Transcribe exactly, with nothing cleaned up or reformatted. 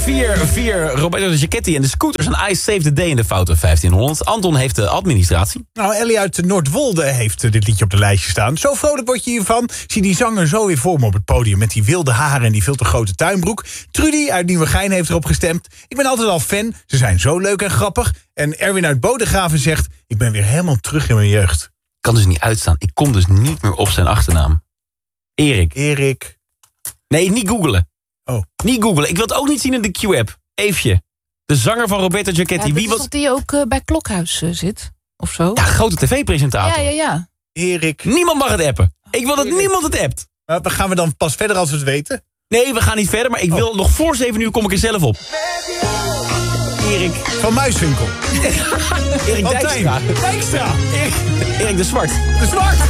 vier vier Roberto Giacchetti en de Scooters en I Save the Day in de Foute vijftienhonderd. Anton heeft de administratie. Nou, Ellie uit Noordwolde heeft dit liedje op de lijstje staan. Zo vrolijk word je hiervan. Zie die zanger zo weer voor me op het podium met die wilde haren en die veel te grote tuinbroek. Trudy uit Nieuwegein heeft erop gestemd. Ik ben altijd al fan. Ze zijn zo leuk en grappig. En Erwin uit Bodegraven zegt, ik ben weer helemaal terug in mijn jeugd. Ik kan dus niet uitstaan. Ik kom dus niet meer op zijn achternaam. Erik. Erik. Nee, niet googlen. Oh. Niet googlen. Ik wil het ook niet zien in de Q-app. Eefje. De zanger van Roberto Giacchetti. Ja, Wie was was... die ook uh, bij Klokhuis uh, zit? Of zo? Ja, grote tv-presentator. Ja, ja, ja. Erik. Niemand mag het appen. Ik wil dat Erik. niemand het appt. Maar gaan we dan pas verder als we het weten? Nee, we gaan niet verder, maar ik wil oh. nog voor zeven uur kom ik er zelf op. Erik. Van Muiswinkel. Erik Van Dijkstra. Dijkstra. Erik, Erik de Zwart. De Zwart.